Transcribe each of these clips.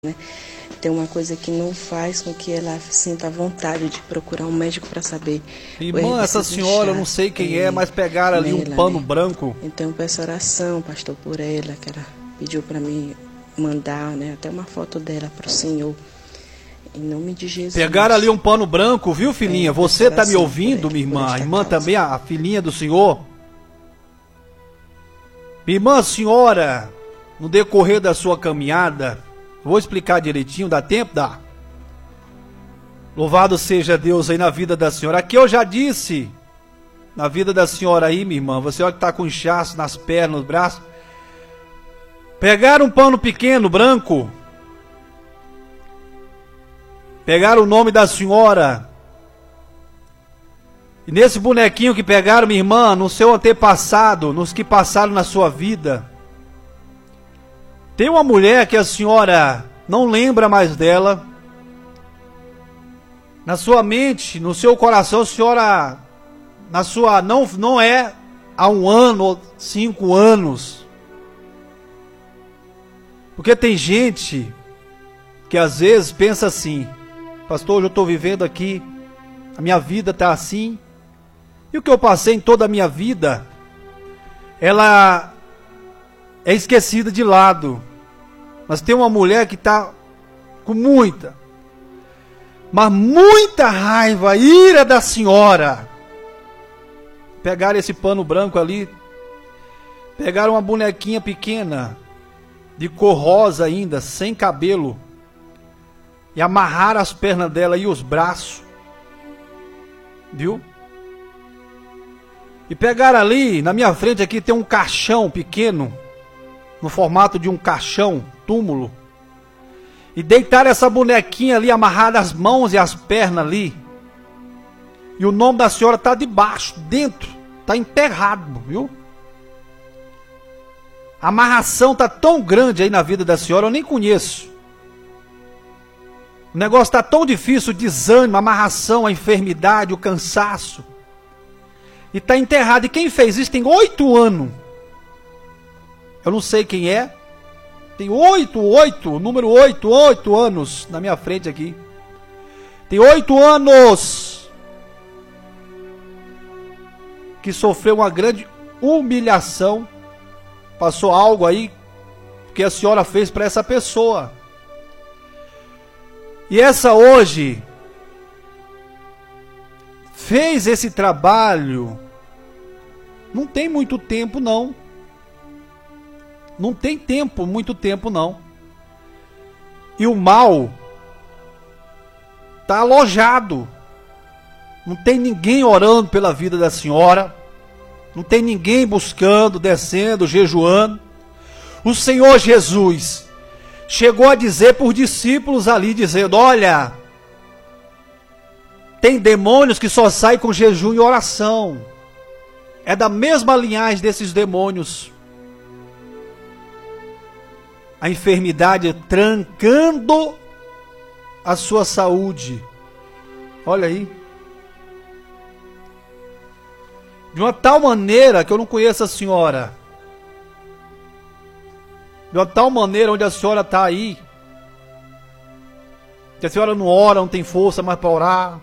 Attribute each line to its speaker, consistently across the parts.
Speaker 1: né? Tem uma coisa que não faz com que ela sinta vontade de procurar um médico para saber.
Speaker 2: Irmã, essa senhora, eu não sei quem é, mas pegaram ali um pano branco.
Speaker 1: Então eu peço oração, pastor, por ela, que ela pediu para mim mandar, né, até uma foto dela para o Senhor. Em nome de Jesus.
Speaker 2: Pegaram ali um pano branco, viu, filhinha? Você está me ouvindo, minha irmã? A irmã também, a filhinha do Senhor? Minha irmã, a senhora, no decorrer da sua caminhada, vou explicar direitinho, dá tempo? Dá. Louvado seja Deus aí na vida da senhora. Aqui eu já disse, na vida da senhora aí, minha irmã, você olha que está com inchaço nas pernas, nos braços. Pegaram um pano pequeno, branco. Pegaram o nome da senhora. E nesse bonequinho que pegaram, minha irmã, no seu antepassado, nos que passaram na sua vida, tem uma mulher que a senhora não lembra mais dela. Na sua mente, no seu coração, a senhora, na sua, não é há 1 ano ou 5 anos. Porque tem gente que às vezes pensa assim: pastor, hoje eu estou vivendo aqui, a minha vida está assim, e o que eu passei em toda a minha vida, ela é esquecida de lado. Mas tem uma mulher que está com muita, mas muita raiva, ira da senhora. Pegaram esse pano branco ali, pegaram uma bonequinha pequena, de cor rosa ainda, sem cabelo, e amarraram as pernas dela e os braços, viu? E pegaram ali, na minha frente aqui tem um caixão pequeno, no formato de um caixão, túmulo, e deitaram essa bonequinha ali, amarrada as mãos e as pernas ali, e o nome da senhora está debaixo, dentro, está enterrado, viu? A amarração está tão grande aí na vida da senhora, eu nem conheço. O negócio está tão difícil, o desânimo, a amarração, a enfermidade, o cansaço. E está enterrado. E quem fez isso tem 8 anos. Eu não sei quem é. Tem 8, número 8 anos na minha frente aqui. Tem 8 anos que sofreu uma grande humilhação. Passou algo aí que a senhora fez para essa pessoa. E essa hoje fez esse trabalho, não tem muito tempo não. Não tem tempo, muito tempo não. E o mal está alojado. Não tem ninguém orando pela vida da senhora. Não tem ninguém buscando, descendo, jejuando. O Senhor Jesus chegou a dizer por discípulos ali, dizendo: olha, tem demônios que só saem com jejum e oração. É da mesma linhagem desses demônios. A enfermidade trancando a sua saúde. Olha aí. De uma tal maneira que eu não conheço a senhora. De uma tal maneira onde a senhora está aí, que a senhora não ora, não tem força mais para orar.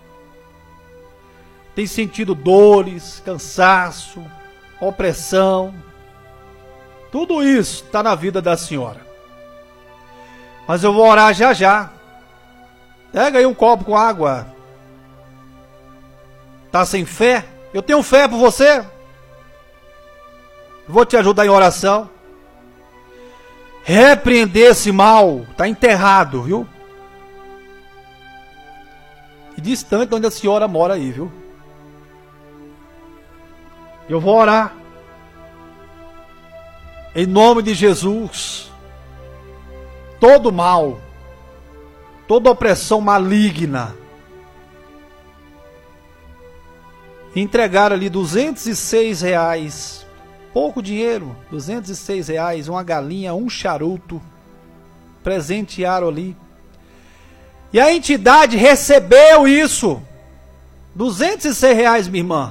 Speaker 2: Tem sentido dores, cansaço, opressão. Tudo isso está na vida da senhora. Mas eu vou orar já já. Pega aí um copo com água. Está sem fé? Eu tenho fé por você. Vou te ajudar em oração. Repreender esse mal. Está enterrado, viu? E distante de onde a senhora mora aí, viu? Eu vou orar. Em nome de Jesus. Todo mal, toda opressão maligna. Entregaram ali R$206, pouco dinheiro, R$206, uma galinha, um charuto, presentearam ali. E a entidade recebeu isso, R$206, minha irmã.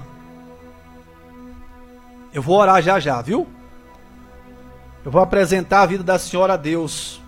Speaker 2: Eu vou orar já já, viu? Eu vou apresentar a vida da senhora a Deus.